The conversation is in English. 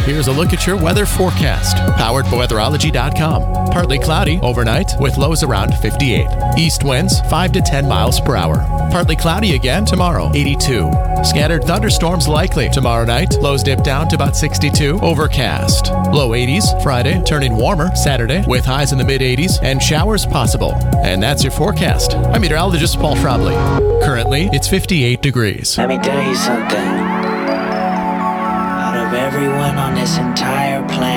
Here's a look at your weather forecast. Powered by weatherology.com. Partly cloudy overnight with lows around 58. East winds 5 to 10 miles per hour. Partly cloudy again tomorrow, 82. Scattered thunderstorms likely tomorrow night. Lows dip down to about 62. Overcast. Low 80s Friday, turning warmer Saturday with highs in the mid 80s and showers possible. And that's your forecast. I'm meteorologist Paul Frobley. Currently, it's 58 degrees. Let me tell you something. Out of everyone on this entire planet,